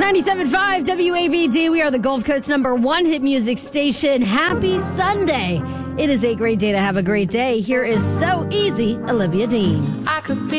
97.5 WABD. We are the Gulf Coast #1 hit music station. Happy Sunday. It is a great day to have a great day. Here is So Easy, Olivia Dean. I could be